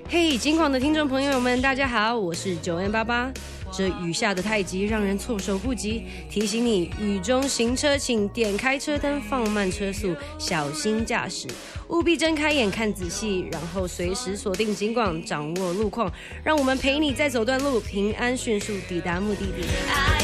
嘿，金广的听众朋友们，大家好，我是9N88。这雨下的太急，让人措手不及。提醒你，雨中行车，请点开车灯，放慢车速，小心驾驶。务必睁开眼看仔细，然后随时锁定警广，掌握路况，让我们陪你在走段路，平安迅速抵达目的地。